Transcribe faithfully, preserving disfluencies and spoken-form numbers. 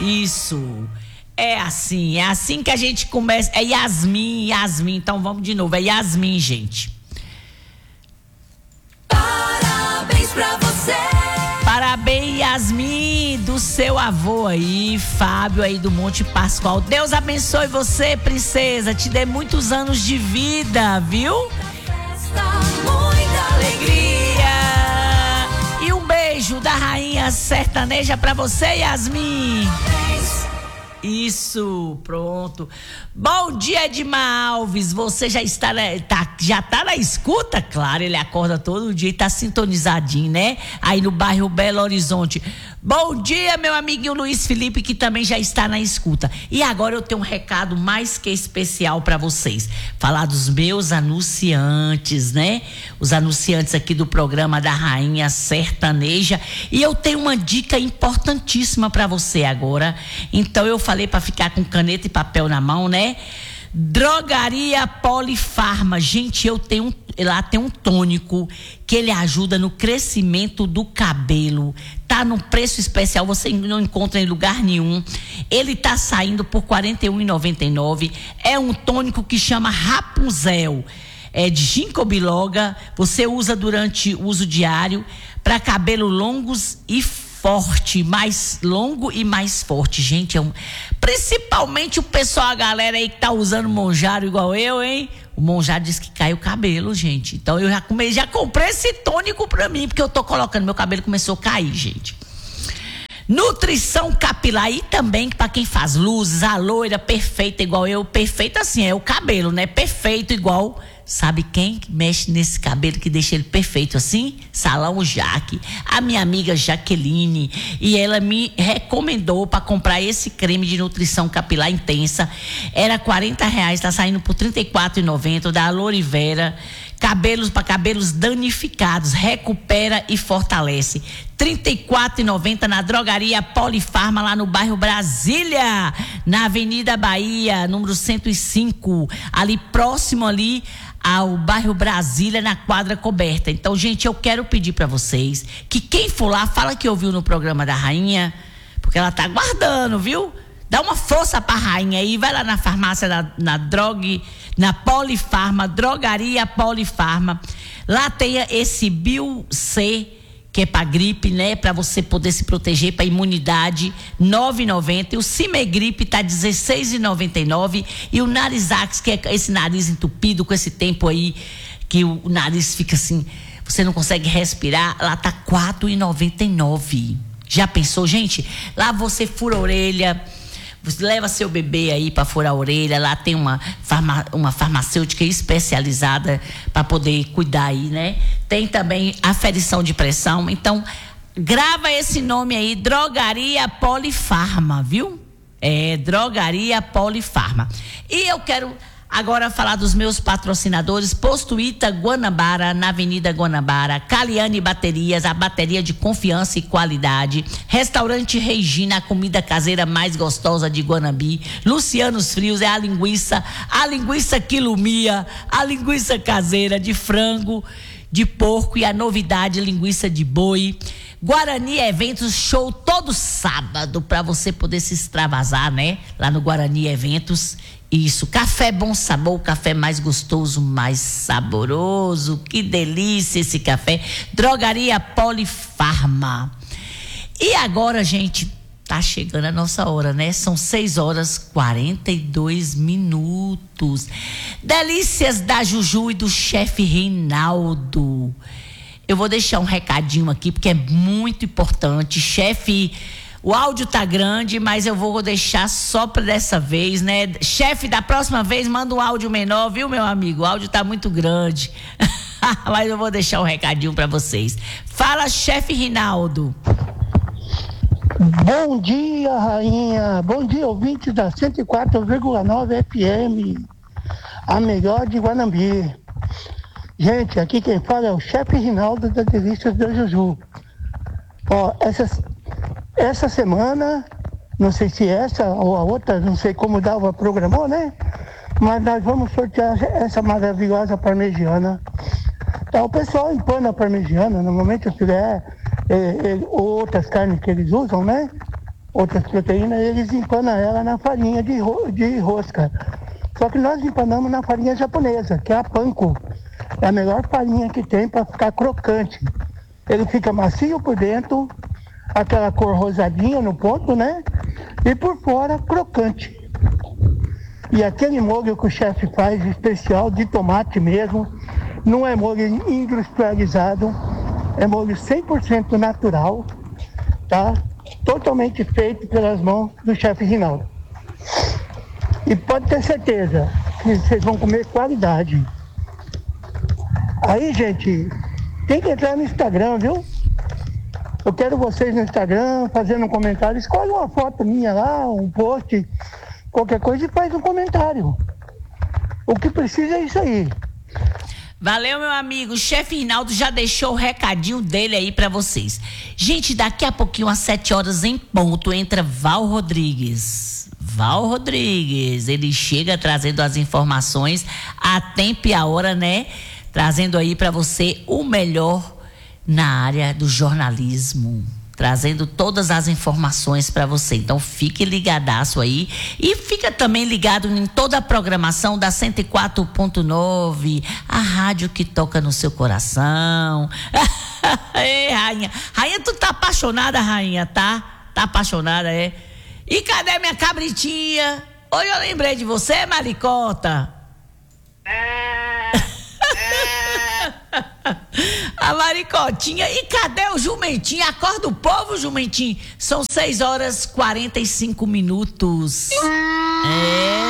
Isso. É assim, é assim que a gente começa. É Yasmin, Yasmin. Então vamos de novo. É Yasmin, gente. Parabéns pra você. Parabéns, Yasmin, do seu avô aí, Fábio aí do Monte Pascoal. Deus abençoe você, princesa. Te dê muitos anos de vida, viu? Festa, muita alegria. E um beijo da rainha sertaneja pra você, Yasmin. Parabéns. Isso, pronto. Bom dia, Edmar Alves. Você já está, na, tá, já tá na escuta? Claro, ele acorda todo dia e tá sintonizadinho, né? Aí no bairro Belo Horizonte. Bom dia, meu amiguinho Luiz Felipe, que também já está na escuta. E agora eu tenho um recado mais que especial para vocês. Falar dos meus anunciantes, né? Os anunciantes aqui do programa da Rainha Sertaneja. E eu tenho uma dica importantíssima para você agora. Então eu falei para ficar com caneta e papel na mão, né? Drogaria Polifarma. Gente, eu tenho um, lá tem um tônico que ele ajuda no crescimento do cabelo. Tá num preço especial, você não encontra em lugar nenhum. Ele tá saindo por quarenta e um reais e noventa e nove centavos. É um tônico que chama Rapunzel. É de ginkgo biloba. Você usa durante o uso diário para cabelo longos e forte, mais longo e mais forte, gente, é um, principalmente o pessoal, a galera aí que tá usando Monjaro igual eu, hein? O Monjaro diz que cai o cabelo, gente. Então eu já, come, já comprei esse tônico pra mim, porque eu tô colocando, meu cabelo começou a cair, gente. Nutrição capilar e também para quem faz luzes, a loira perfeita igual eu, perfeita assim, é o cabelo, né? Perfeito igual. Sabe quem mexe nesse cabelo que deixa ele perfeito assim? Salão Jaque, a minha amiga Jaqueline, e ela me recomendou para comprar esse creme de nutrição capilar intensa. Era quarenta reais, tá saindo por trinta e quatro reais e noventa centavos da Alorivera. Cabelos para cabelos danificados, recupera e fortalece. trinta e quatro reais e noventa centavos na Drogaria Polifarma, lá no bairro Brasília, na Avenida Bahia, número cento e cinco, ali próximo ali ao bairro Brasília, na quadra coberta. Então, gente, eu quero pedir para vocês que quem for lá, fala que ouviu no programa da Rainha, porque ela tá aguardando, viu? Dá uma força pra rainha aí, vai lá na farmácia, na, na Drog, na Polifarma, Drogaria Polifarma. Lá tem esse Bio C, que é pra gripe, né? Pra você poder se proteger, pra imunidade, nove reais e noventa centavos. O Cimegripe tá dezesseis reais e noventa e nove centavos. E o Narizax, que é esse nariz entupido, com esse tempo aí, que o nariz fica assim, você não consegue respirar, lá tá quatro reais e noventa e nove centavos. Já pensou, gente? Lá você fura a orelha, você leva seu bebê aí para furar a orelha, lá tem uma, farma, uma farmacêutica especializada para poder cuidar aí, né? Tem também aferição de pressão. Então, grava esse nome aí, Drogaria Polifarma, viu? É, Drogaria Polifarma. E eu quero agora falar dos meus patrocinadores: Posto Ita Guanabara, na Avenida Guanabara, Caliane Baterias, a bateria de confiança e qualidade, Restaurante Regina, a comida caseira mais gostosa de Guanabi, Lucianos Frios, é a linguiça, a linguiça quilumia, a linguiça caseira de frango, de porco e a novidade, linguiça de boi. Guarani Eventos, show todo sábado para você poder se extravasar, né? Lá no Guarani Eventos. Isso, café Bom Sabor, o café mais gostoso, mais saboroso. Que delícia esse café. Drogaria Polifarma. E agora, gente, tá chegando a nossa hora, né? São seis horas e quarenta e dois minutos. Delícias da Juju e do chefe Reinaldo. Eu vou deixar um recadinho aqui, porque é muito importante. Chefe, o áudio tá grande, mas eu vou deixar só para dessa vez, né? Chefe, da próxima vez, manda um áudio menor, viu, meu amigo? O áudio tá muito grande. Mas eu vou deixar um recadinho para vocês. Fala, chefe Reinaldo. Bom dia, rainha. Bom dia, ouvintes da cento e quatro vírgula nove F M. A melhor de Guanambi. Gente, aqui quem fala é o chefe Reinaldo da Delícias da Juju. Ó, essa, essa semana, não sei se essa ou a outra, não sei como dava, programou, né? Mas nós vamos sortear essa maravilhosa parmegiana. Então, o pessoal empana a parmegiana, normalmente se tiver é, é, outras carnes que eles usam, né? outras proteínas, eles empanam ela na farinha de, ro- de rosca. Só que nós empanamos na farinha japonesa, que é a panko. É a melhor farinha que tem para ficar crocante. Ele fica macio por dentro, aquela cor rosadinha no ponto, né? E por fora, crocante. E aquele molho que o chefe faz, especial, de tomate mesmo, não é molho industrializado, é molho cem por cento natural, tá? Totalmente feito pelas mãos do chefe Rinaldo. E pode ter certeza que vocês vão comer qualidade. Aí, gente, tem que entrar no Instagram, viu? Eu quero vocês no Instagram, fazendo um comentário. Escolhe uma foto minha lá, um post, qualquer coisa e faz um comentário. O que precisa é isso aí. Valeu, meu amigo. O chefe Rinaldo já deixou o recadinho dele aí pra vocês. Gente, daqui a pouquinho, às sete horas em ponto, entra Val Rodrigues. Val Rodrigues, ele chega trazendo as informações a tempo e a hora, né? Trazendo aí pra você o melhor na área do jornalismo. Trazendo todas as informações para você. Então fique ligadaço aí. E fica também ligado em toda a programação da cento e quatro ponto nove, a rádio que toca no seu coração. Ei, rainha. Rainha, tu tá apaixonada, rainha, tá? Tá apaixonada, é? E cadê minha cabritinha? Hoje eu lembrei de você, Maricota. A Maricotinha. E cadê o jumentinho? Acorda o povo, jumentinho. São seis horas e quarenta e cinco minutos. É.